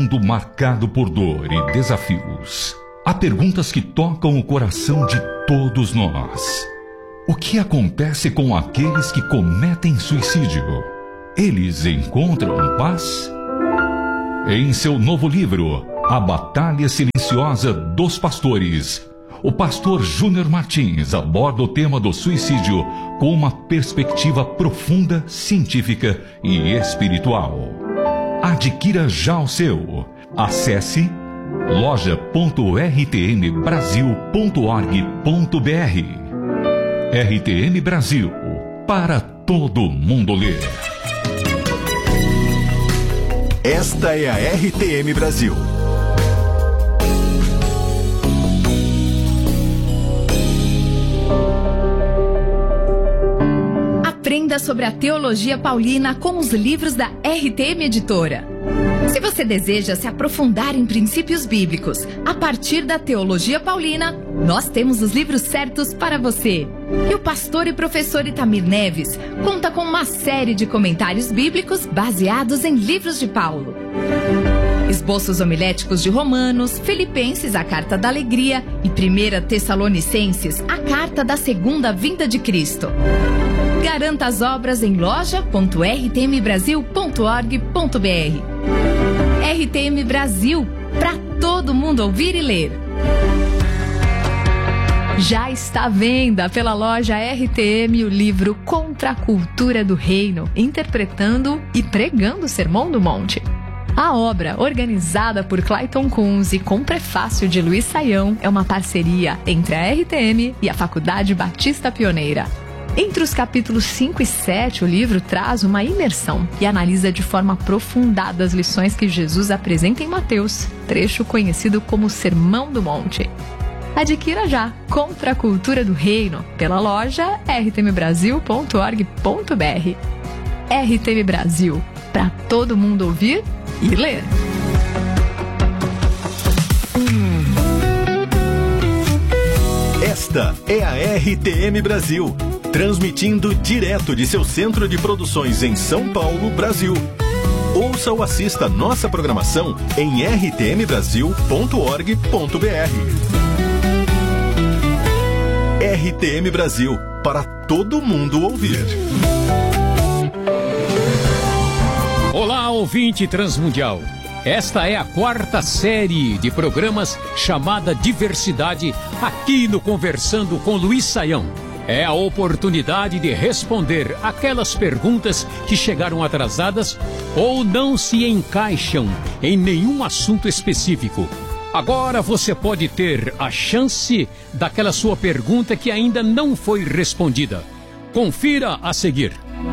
mundo marcado por dor e desafios, há perguntas que tocam o coração de todos nós. O que acontece com aqueles que cometem suicídio? Eles encontram paz? Em seu novo livro, A Batalha Silenciosa dos Pastores, o pastor Júnior Martins aborda o tema do suicídio com uma perspectiva profunda, científica e espiritual. Adquira já o seu. Acesse loja.rtmbrasil.org.br. RTM Brasil, para todo mundo ler. Esta é a RTM Brasil. Aprenda sobre a teologia paulina com os livros da RTM Editora. Se você deseja se aprofundar em princípios bíblicos a partir da teologia paulina, nós temos os livros certos para você. E o pastor e professor Itamir Neves conta com uma série de comentários bíblicos baseados em livros de Paulo. Esboços homiléticos de Romanos, Filipenses, a Carta da Alegria e 1 Tessalonicenses, a Carta da Segunda Vinda de Cristo. Garanta as obras em loja.rtmbrasil.org.br. RTM Brasil, para todo mundo ouvir e ler. Já está à venda pela loja RTM o livro Contra a Cultura do Reino, interpretando e pregando o Sermão do Monte. A obra, organizada por Clayton Kunze com prefácio de Luiz Saião, é uma parceria entre a RTM e a Faculdade Batista Pioneira. Entre os capítulos 5 e 7, o livro traz uma imersão e analisa de forma aprofundada as lições que Jesus apresenta em Mateus, trecho conhecido como Sermão do Monte. Adquira já Contra a Cultura do Reino pela loja rtmbrasil.org.br. RTM Brasil, para todo mundo ouvir e ler. Esta é a RTM Brasil, transmitindo direto de seu centro de produções em São Paulo, Brasil. Ouça ou assista nossa programação em rtmbrasil.org.br. RTM Brasil, para todo mundo ouvir. Olá, ouvinte transmundial. Esta é a 4ª série de programas chamada Diversidade, aqui no Conversando com Luiz Saião. É a oportunidade de responder aquelas perguntas que chegaram atrasadas ou não se encaixam em nenhum assunto específico. Agora você pode ter a chance daquela sua pergunta que ainda não foi respondida. Confira a seguir.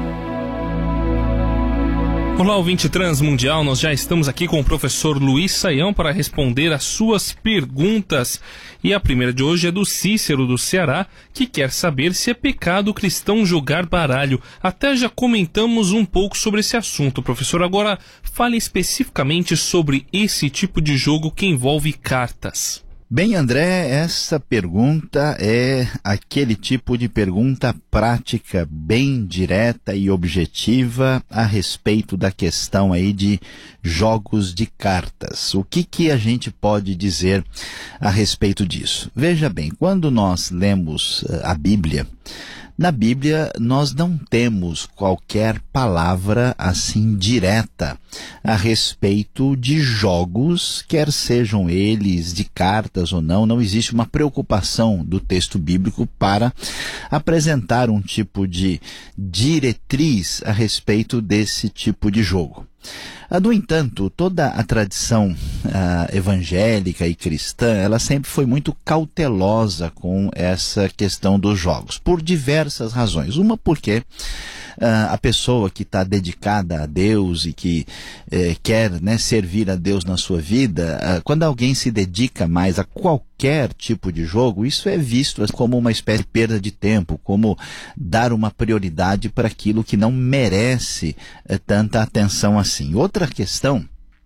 Olá, ouvinte transmundial, nós já estamos aqui com o professor Luiz Saião para responder as suas perguntas. E a primeira de hoje é do Cícero, do Ceará, que quer saber se é pecado cristão jogar baralho. Até já comentamos um pouco sobre esse assunto, professor. Agora, fale especificamente sobre esse tipo de jogo que envolve cartas. Bem, André, essa pergunta é aquele tipo de pergunta prática, bem direta e objetiva a respeito da questão aí de jogos de cartas. O que a gente pode dizer a respeito disso? Veja bem, quando nós lemos a Bíblia, na Bíblia nós não temos qualquer palavra assim direta a respeito de jogos, quer sejam eles de cartas ou não. Não existe uma preocupação do texto bíblico para apresentar um tipo de diretriz a respeito desse tipo de jogo. No entanto, toda a tradição evangélica e cristã, ela sempre foi muito cautelosa com essa questão dos jogos, por diversas razões. Uma porque a pessoa que está dedicada a Deus e que quer, servir a Deus na sua vida, quando alguém se dedica mais a qualquer tipo de jogo, isso é visto como uma espécie de perda de tempo, como dar uma prioridade para aquilo que não merece tanta atenção assim. Outra questão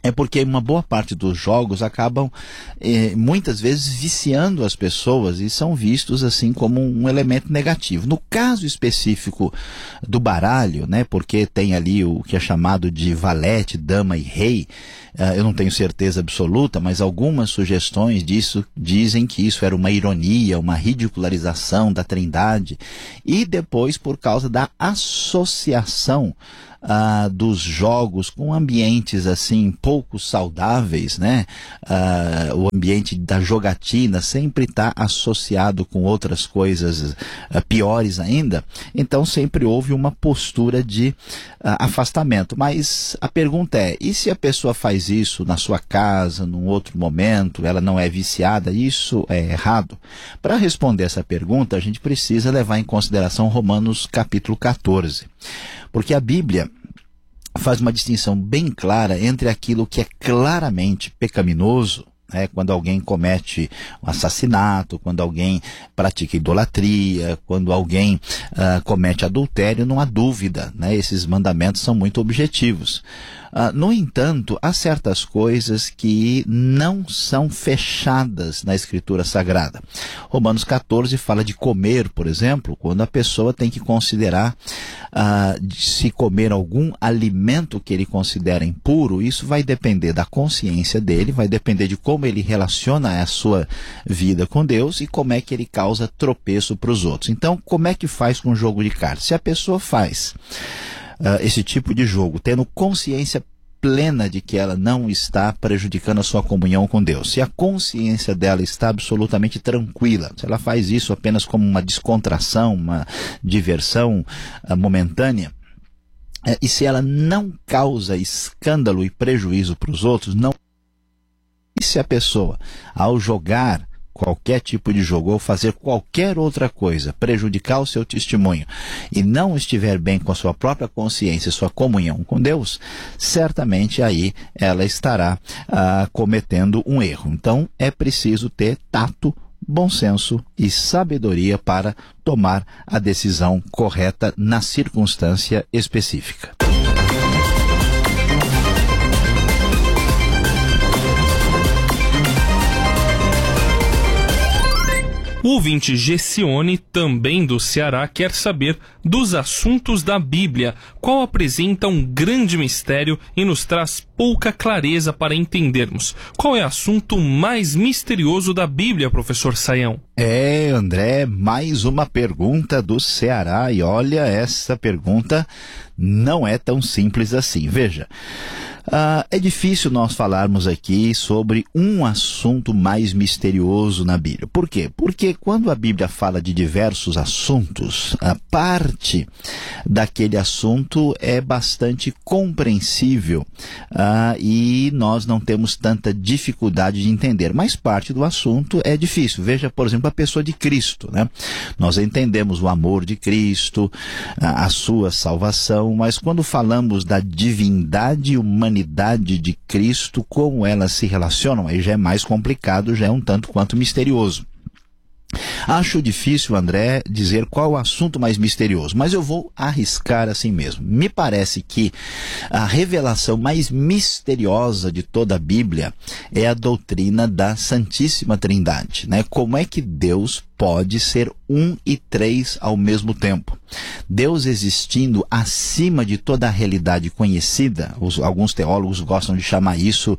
é porque uma boa parte dos jogos acabam muitas vezes viciando as pessoas e são vistos assim como um elemento negativo. No caso específico do baralho, né, porque tem ali o que é chamado de valete, dama e rei, eu não tenho certeza absoluta, mas algumas sugestões disso dizem que isso era uma ironia, uma ridicularização da Trindade, e depois por causa da associação dos jogos com ambientes assim pouco saudáveis, né? O ambiente da jogatina sempre está associado com outras coisas piores ainda, então sempre houve uma postura de afastamento. Mas a pergunta é, e se a pessoa faz isso na sua casa, num outro momento, ela não é viciada, isso é errado? Para responder essa pergunta, a gente precisa levar em consideração Romanos capítulo 14, porque a Bíblia faz uma distinção bem clara entre aquilo que é claramente pecaminoso, né, quando alguém comete um assassinato, quando alguém pratica idolatria, quando alguém comete adultério, não há dúvida, né, esses mandamentos são muito objetivos. No entanto, há certas coisas que não são fechadas na Escritura Sagrada. Romanos 14 fala de comer, por exemplo, quando a pessoa tem que considerar se comer algum alimento que ele considera impuro. Isso vai depender da consciência dele, vai depender de como ele relaciona a sua vida com Deus e como é que ele causa tropeço para os outros. Então, como é que faz com o jogo de cartas? Se a pessoa faz esse tipo de jogo, tendo consciência plena de que ela não está prejudicando a sua comunhão com Deus, se a consciência dela está absolutamente tranquila, se ela faz isso apenas como uma descontração, uma diversão momentânea, e se ela não causa escândalo e prejuízo para os outros, não. E se a pessoa, ao jogar qualquer tipo de jogo ou fazer qualquer outra coisa, prejudicar o seu testemunho e não estiver bem com a sua própria consciência, sua comunhão com Deus, certamente aí ela estará cometendo um erro. Então é preciso ter tato, bom senso e sabedoria para tomar a decisão correta na circunstância específica. O ouvinte Gessione, também do Ceará, quer saber dos assuntos da Bíblia, qual apresenta um grande mistério e nos traz pouca clareza para entendermos. Qual é o assunto mais misterioso da Bíblia, professor Sayão? André, mais uma pergunta do Ceará, e olha, essa pergunta não é tão simples assim. Veja, é difícil nós falarmos aqui sobre um assunto mais misterioso na Bíblia. Por quê? Porque quando a Bíblia fala de diversos assuntos, a parte daquele assunto é bastante compreensível e nós não temos tanta dificuldade de entender. Mas parte do assunto é difícil. Veja, por exemplo, a pessoa de Cristo, né? Nós entendemos o amor de Cristo, a sua salvação, mas quando falamos da divindade e humanidade de Cristo, como elas se relacionam, aí já é mais complicado, já é um tanto quanto misterioso. Acho difícil, André, dizer qual o assunto mais misterioso, mas eu vou arriscar assim mesmo. Me parece que a revelação mais misteriosa de toda a Bíblia é a doutrina da Santíssima Trindade, né? Como é que Deus pode ser um e três ao mesmo tempo? Deus existindo acima de toda a realidade conhecida, alguns teólogos gostam de chamar isso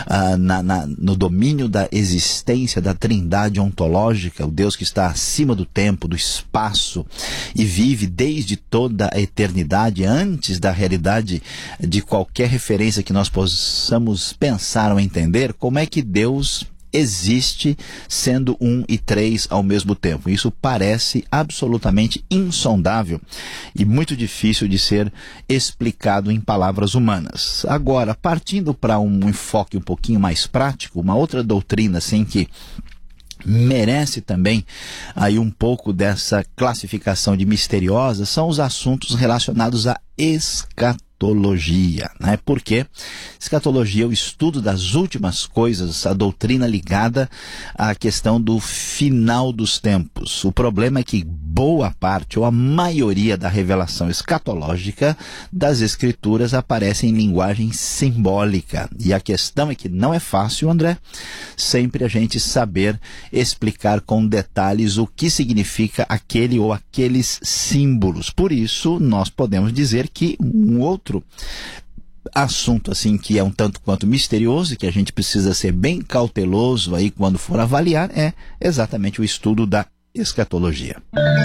no domínio da existência da Trindade ontológica, o Deus que está acima do tempo, do espaço e vive desde toda a eternidade, antes da realidade de qualquer referência que nós possamos pensar ou entender. Como é que Deus existe sendo um e três ao mesmo tempo? Isso parece absolutamente insondável e muito difícil de ser explicado em palavras humanas. Agora, partindo para um enfoque um pouquinho mais prático, uma outra doutrina assim que merece também aí um pouco dessa classificação de misteriosa são os assuntos relacionados à escatologia. escatologia, né? Por quê? Escatologia é o estudo das últimas coisas, a doutrina ligada à questão do final dos tempos. O problema é que boa parte ou a maioria da revelação escatológica das Escrituras aparece em linguagem simbólica. E a questão é que não é fácil, André, sempre a gente saber explicar com detalhes o que significa aquele ou aqueles símbolos. Por isso, nós podemos dizer que um outro assunto assim que é um tanto quanto misterioso e que a gente precisa ser bem cauteloso aí quando for avaliar é exatamente o estudo da escatologia.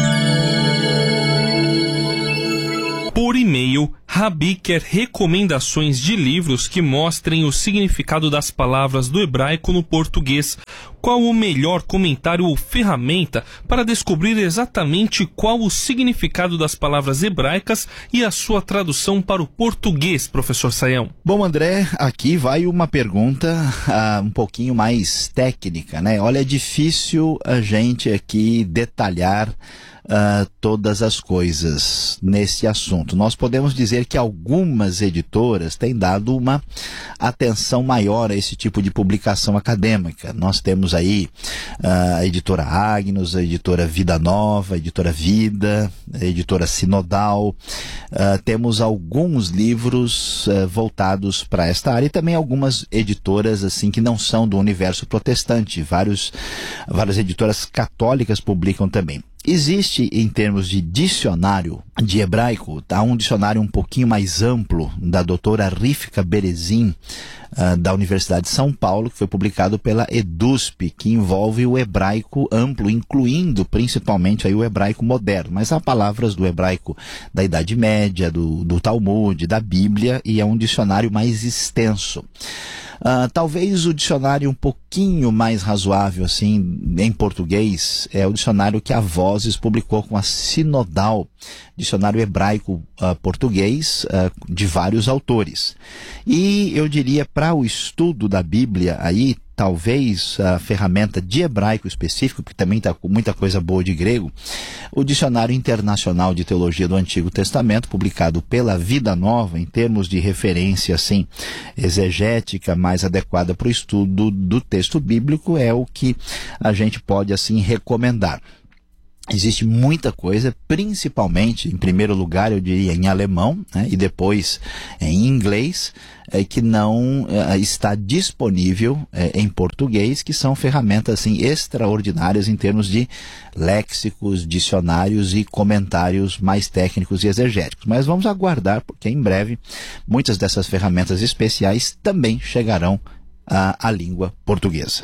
Por e-mail, Rabi quer recomendações de livros que mostrem o significado das palavras do hebraico no português. Qual o melhor comentário ou ferramenta para descobrir exatamente qual o significado das palavras hebraicas e a sua tradução para o português, professor Sayão? Bom, André, aqui vai uma pergunta um pouquinho mais técnica, né? Olha, é difícil a gente aqui detalhar todas as coisas nesse assunto. Nós podemos dizer que algumas editoras têm dado uma atenção maior a esse tipo de publicação acadêmica. Nós temos aí a editora Agnus, a editora Vida Nova, a editora Vida, a editora Sinodal. Temos alguns livros voltados para esta área e também algumas editoras assim que não são do universo protestante. Várias editoras católicas publicam também. Existe, em termos de dicionário de hebraico, um dicionário um pouquinho mais amplo da doutora Rivka Berezin, da Universidade de São Paulo, que foi publicado pela EDUSP, que envolve o hebraico amplo, incluindo principalmente aí o hebraico moderno. Mas há palavras do hebraico da Idade Média, do Talmud, da Bíblia, e é um dicionário mais extenso. Talvez o dicionário um pouquinho mais razoável assim em português é o dicionário que a Vozes publicou com a Sinodal, dicionário hebraico português de vários autores. E eu diria, para o estudo da Bíblia aí, talvez a ferramenta de hebraico específico, que também está com muita coisa boa de grego, o Dicionário Internacional de Teologia do Antigo Testamento, publicado pela Vida Nova, em termos de referência assim, exegética mais adequada para o estudo do texto bíblico, é o que a gente pode assim recomendar. Existe muita coisa, principalmente, em primeiro lugar, eu diria, em alemão, né, e depois em inglês, que não está disponível em português, que são ferramentas assim, extraordinárias em termos de léxicos, dicionários e comentários mais técnicos e exegéticos. Mas vamos aguardar, porque em breve muitas dessas ferramentas especiais também chegarão à língua portuguesa.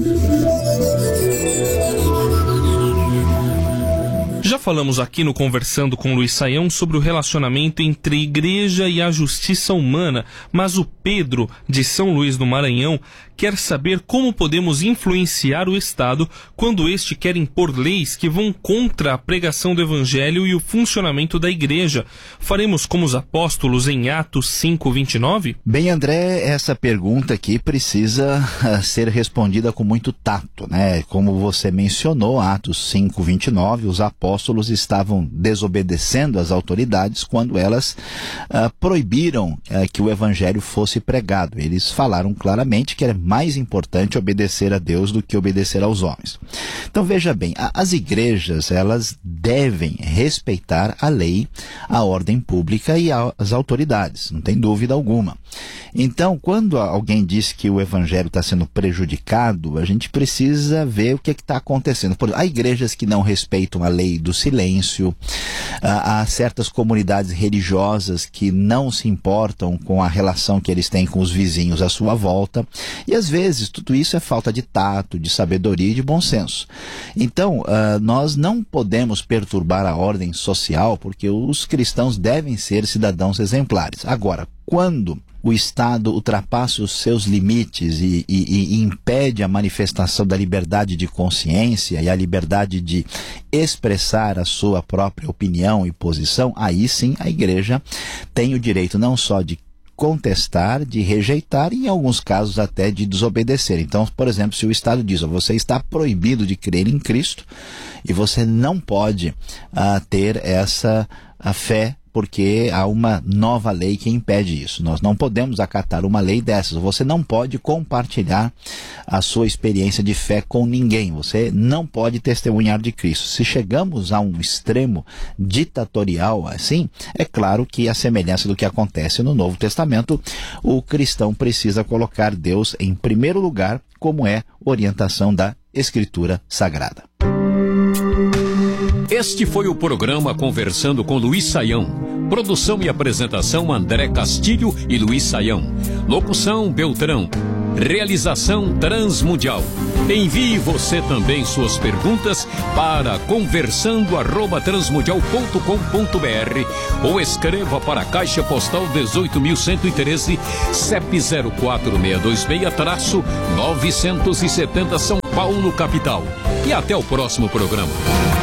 Já falamos aqui no Conversando com Luiz Sayão sobre o relacionamento entre igreja e a justiça humana, mas o Pedro, de São Luís do Maranhão, quer saber como podemos influenciar o Estado quando este quer impor leis que vão contra a pregação do Evangelho e o funcionamento da igreja. Faremos como os apóstolos em Atos 5:29? Bem, André, essa pergunta aqui precisa ser respondida com muito tato, né? Como você mencionou, Atos 5:29, os apóstolos estavam desobedecendo às autoridades quando elas proibiram que o Evangelho fosse pregado. Eles falaram claramente que era mais importante obedecer a Deus do que obedecer aos homens. Então veja bem, as igrejas elas devem respeitar a lei, a ordem pública e as autoridades, não tem dúvida alguma. Então, quando alguém diz que o evangelho está sendo prejudicado, a gente precisa ver o que está acontecendo. Por exemplo, há igrejas que não respeitam a lei do silêncio, há certas comunidades religiosas que não se importam com a relação que eles têm com os vizinhos à sua volta, e às vezes tudo isso é falta de tato, de sabedoria e de bom senso. Então, nós não podemos perturbar a ordem social, porque os cristãos devem ser cidadãos exemplares. Agora, quando o Estado ultrapassa os seus limites e impede a manifestação da liberdade de consciência e a liberdade de expressar a sua própria opinião e posição, aí sim a igreja tem o direito não só de contestar, de rejeitar e em alguns casos até de desobedecer. Então, por exemplo, se o Estado diz, você está proibido de crer em Cristo e você não pode ter essa fé porque há uma nova lei que impede isso. Nós não podemos acatar uma lei dessas. Você não pode compartilhar a sua experiência de fé com ninguém. Você não pode testemunhar de Cristo. Se chegamos a um extremo ditatorial assim, é claro que a semelhança do que acontece no Novo Testamento, o cristão precisa colocar Deus em primeiro lugar, como é orientação da Escritura Sagrada. Este foi o programa Conversando com Luiz Saião. Produção e apresentação André Castilho e Luiz Saião. Locução Beltrão. Realização Transmundial. Envie você também suas perguntas para conversando@transmundial.com.br ou escreva para a Caixa Postal 18.113, CEP 04626-970 São Paulo, capital. E até o próximo programa.